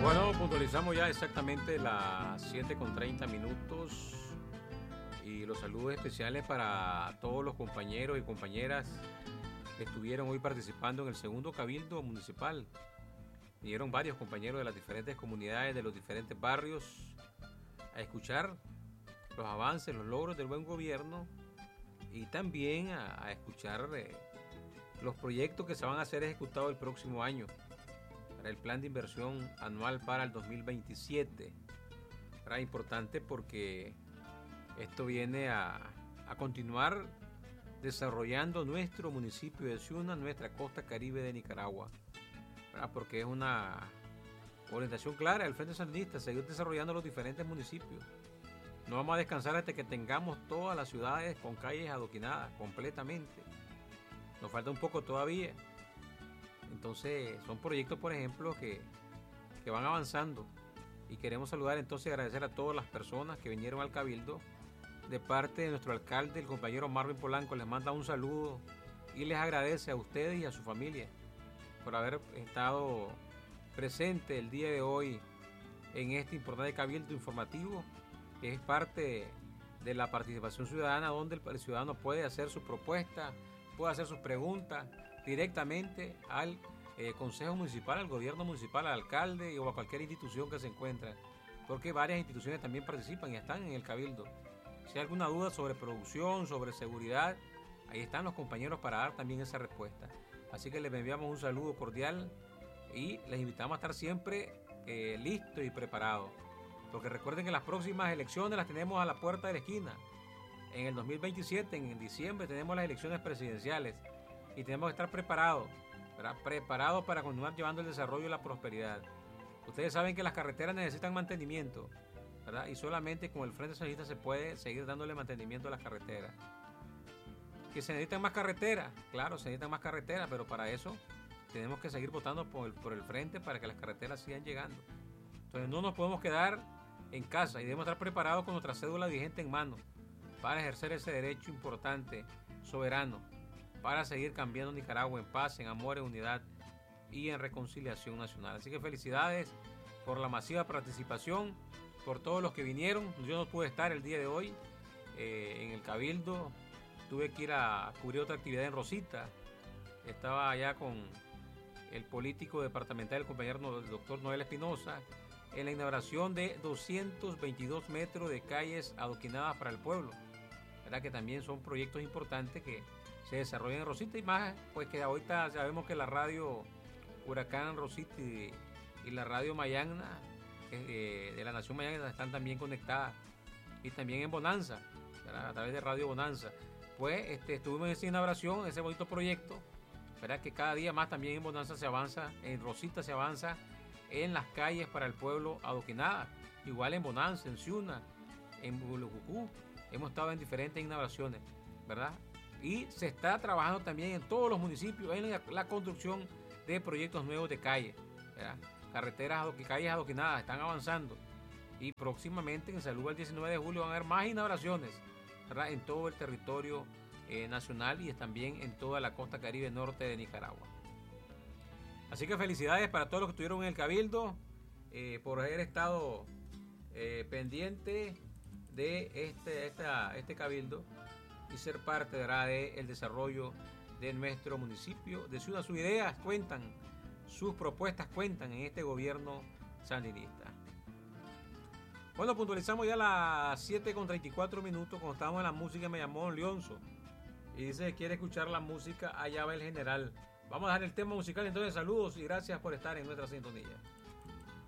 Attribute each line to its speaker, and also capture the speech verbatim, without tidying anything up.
Speaker 1: Bueno, puntualizamos ya exactamente las siete con treinta minutos y los saludos especiales para todos los compañeros y compañeras que estuvieron hoy participando en el segundo Cabildo Municipal. Vinieron varios compañeros de las diferentes comunidades, de los diferentes barrios, a escuchar los avances, los logros del buen gobierno y también a, a escuchar eh, los proyectos que se van a ser ejecutados el próximo año para el plan de inversión anual para el dos mil veintisiete. Era importante porque esto viene a, a continuar desarrollando nuestro municipio de Ciuna, nuestra costa caribe de Nicaragua, ¿verdad? Porque es una orientación clara del Frente Sandinista, seguir desarrollando los diferentes municipios. No vamos a descansar hasta que tengamos todas las ciudades con calles adoquinadas completamente. Nos falta un poco todavía. Entonces son proyectos, por ejemplo, que, que van avanzando. Y queremos saludar entonces y agradecer a todas las personas que vinieron al Cabildo. De parte de nuestro alcalde, el compañero Marvin Polanco, les manda un saludo y les agradece a ustedes y a su familia por haber estado presente el día de hoy en este importante Cabildo informativo, que es parte de la participación ciudadana, donde el ciudadano puede hacer su propuesta, puede hacer sus preguntas directamente al eh, Consejo Municipal, al Gobierno Municipal, al alcalde o a cualquier institución que se encuentre, porque varias instituciones también participan y están en el Cabildo. Si hay alguna duda sobre producción, sobre seguridad, ahí están los compañeros para dar también esa respuesta. Así que les enviamos un saludo cordial y les invitamos a estar siempre eh, listos y preparados. Porque recuerden que las próximas elecciones las tenemos a la puerta de la esquina. En el dos mil veintisiete, en diciembre, tenemos las elecciones presidenciales y tenemos que estar preparados, ¿verdad? Preparados para continuar llevando el desarrollo y la prosperidad. Ustedes saben que las carreteras necesitan mantenimiento, ¿verdad? Y solamente con el Frente Sandinista se puede seguir dándole mantenimiento a las carreteras. Que se necesitan más carreteras, claro, se necesitan más carreteras, pero para eso tenemos que seguir votando por el, por el Frente para que las carreteras sigan llegando. Entonces no nos podemos quedar en casa y debemos estar preparados con nuestra cédula vigente en mano para ejercer ese derecho importante, soberano, para seguir cambiando Nicaragua en paz, en amor, en unidad y en reconciliación nacional. Así que felicidades por la masiva participación, por todos los que vinieron. Yo no pude estar el día de hoy eh, en el Cabildo, tuve que ir a cubrir otra actividad en Rosita. Estaba allá con el político departamental, el compañero el doctor Noel Espinosa, en la inauguración de doscientos veintidós metros de calles adoquinadas para el pueblo, ¿verdad? Que también son proyectos importantes que se desarrollan en Rosita y más, pues que ahorita sabemos que la radio Huracán Rosita y, y la radio Mayagna eh, de la Nación Mayagna están también conectadas y también en Bonanza, ¿verdad? A través de Radio Bonanza. Pues este, estuvimos en esa inauguración, ese bonito proyecto, ¿verdad? Que cada día más también en Bonanza se avanza, en Rosita se avanza en las calles para el pueblo adoquinadas, igual en Bonanza, en Ciuna, en Bulucucú, hemos estado en diferentes inauguraciones, ¿verdad? Y se está trabajando también en todos los municipios en la, la construcción de proyectos nuevos de calles, ¿verdad? Carreteras, calles adoquinadas están avanzando y próximamente en Salud el diecinueve de julio van a haber más inauguraciones, ¿verdad? En todo el territorio eh, nacional y también en toda la costa caribe norte de Nicaragua. Así que felicidades para todos los que estuvieron en el Cabildo eh, por haber estado eh, pendiente de este, esta, este Cabildo y ser parte, ¿verdad?, del desarrollo de nuestro municipio, de Ciuna. Sus ideas cuentan, sus propuestas cuentan en este gobierno sandinista. Bueno, puntualizamos ya las siete con treinta y cuatro minutos. Cuando estábamos en la música me llamó Leonzo y dice que quiere escuchar la música Allá va el general. Vamos a dejar el tema musical entonces. Saludos y gracias por estar en nuestra sintonía.